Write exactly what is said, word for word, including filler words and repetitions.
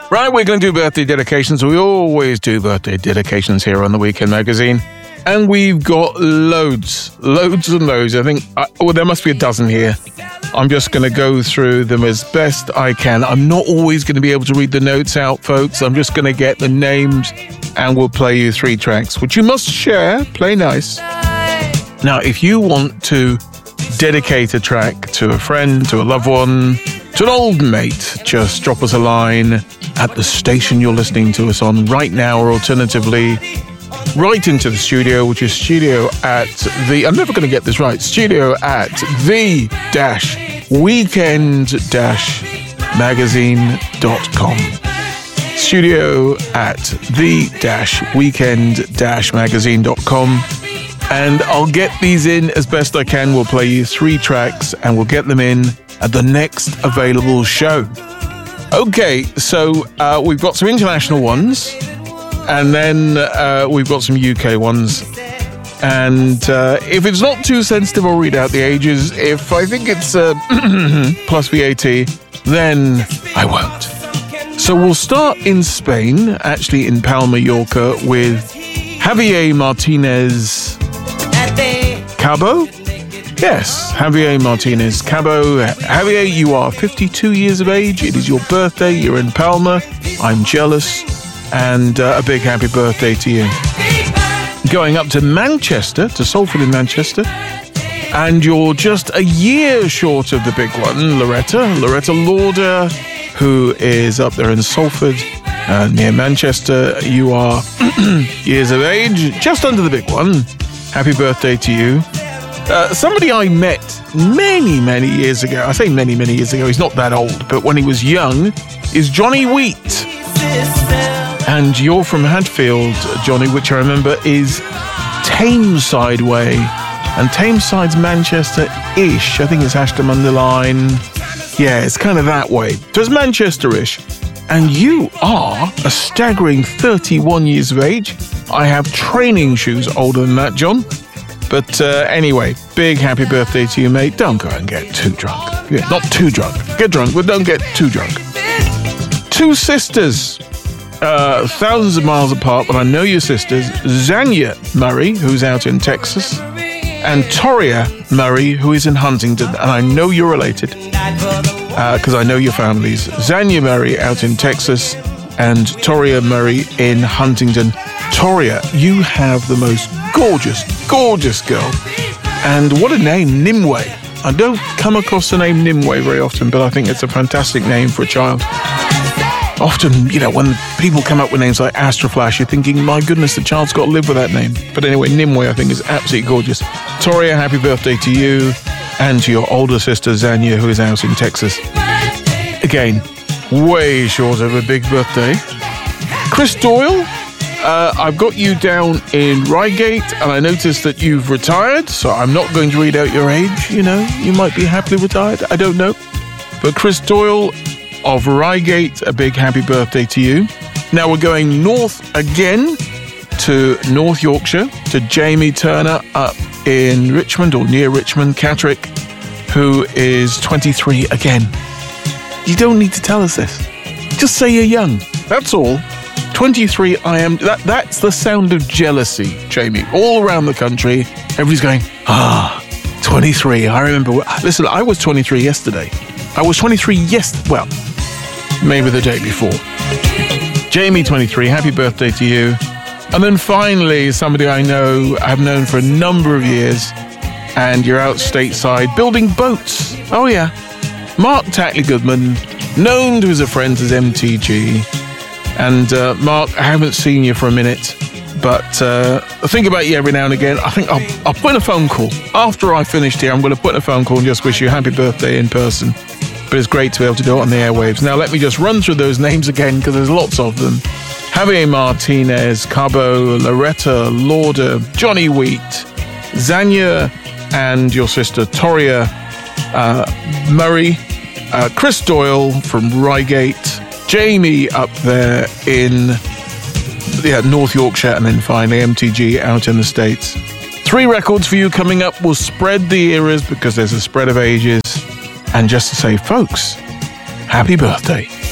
Right, we're going to do birthday dedications. We always do birthday dedications here on the Weekend Magazine. And we've got loads, loads and loads. I think, I, well, there must be a dozen here. I'm just going to go through them as best I can. I'm not always going to be able to read the notes out, folks. I'm just going to get the names and we'll play you three tracks, which you must share. Play nice. Now, if you want to dedicate a track to a friend, to a loved one, to an old mate, just drop us a line at the station you're listening to us on right now, or alternatively, right into the studio, which is studio at the, I'm never going to get this right, studio at the dash weekend dash magazine dot com. Studio at the dash weekend dash magazine dot com. And I'll get these in as best I can. We'll play you three tracks and we'll get them in at the next available show. Okay, so uh, we've got some international ones, and then uh, we've got some U K ones. And uh, if it's not too sensitive, I'll read out the ages. If I think it's uh, plus V A T, then I won't. So we'll start in Spain, actually in Palma, Mallorca, with Javier Martinez Cabo? Yes, Javier Martinez Cabo. Javier, you are fifty-two years of age. It is your birthday. You're in Palma. I'm jealous. And uh, a big happy birthday to you. Going up to Manchester, to Salford in Manchester. And you're just a year short of the big one, Loretta. Loretta Lauder, who is up there in Salford, uh, near Manchester. You are years of age, just under the big one. Happy birthday to you. Uh, somebody I met many, many years ago, I say many, many years ago, he's not that old, but when he was young, is Johnny Wheat. And you're from Hadfield, Johnny, which I remember is Tameside way. And Tameside's Manchester-ish. I think it's Ashton under line. Yeah, it's kind of that way. So it's Manchester-ish. And you are a staggering thirty-one years of age. I have training shoes older than that, John. But uh, anyway, big happy birthday to you, mate. Don't go and get too drunk. Yeah, not too drunk. Get drunk, but don't get too drunk. Two sisters, uh, thousands of miles apart, but I know your sisters. Zanya Murray, who's out in Texas, and Toria Murray, who is in Huntington. And I know you're related, because uh, I know your families. Zanya Murray out in Texas, and Toria Murray in Huntington. Toria, you have the most gorgeous, gorgeous girl. And what a name, Nimue. I don't come across the name Nimue very often, but I think it's a fantastic name for a child. Often, you know, when people come up with names like Astroflash, you're thinking, my goodness, the child's got to live with that name. But anyway, Nimue, I think, is absolutely gorgeous. Toria, happy birthday to you and to your older sister, Zanya, who is out in Texas. Again, way short of a big birthday. Chris Doyle, uh, I've got you down in Reigate, and I noticed that you've retired, so I'm not going to read out your age. You know, you might be happily retired. I don't know. But Chris Doyle of Reigate, a big happy birthday to you. Now we're going north again to North Yorkshire, to Jamie Turner up in Richmond, or near Richmond, Catterick, who is twenty-three again. You don't need to tell us this. Just say you're young. That's all. twenty-three, I am. That, that's the sound of jealousy, Jamie. All around the country, everybody's going, ah, twenty-three. I remember. Listen, I was twenty-three yesterday. I was twenty-three yesterday. Well, maybe the day before. Jamie, twenty-three, happy birthday to you. And then finally, somebody I know, I've known for a number of years, and you're out stateside building boats. Oh, yeah. Mark Tackley Goodman, known to his friends as M T G. And uh, Mark, I haven't seen you for a minute, but uh, I think about you every now and again. I think I'll, I'll put in a phone call. After I finished here, I'm going to put in a phone call and just wish you a happy birthday in person. But it's great to be able to do it on the airwaves. Now, let me just run through those names again, because there's lots of them. Javier Martinez, Cabo, Loretta Lauder, Johnny Wheat, Zanya, and your sister Toria uh, Murray, uh, Chris Doyle from Reigate, Jamie up there in yeah, North Yorkshire, and then finally M T G out in the States. Three records for you coming up. We'll spread the eras because there's a spread of ages. And just to say, folks, happy birthday.